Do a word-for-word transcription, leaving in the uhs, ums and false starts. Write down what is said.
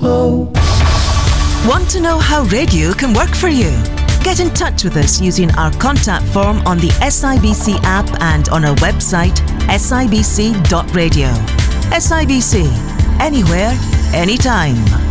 slow. Want to know how radio can work for you? Get in touch with us using our contact form on the S I B C app and on our website s i b c dot radio. S I B C, anywhere, anytime.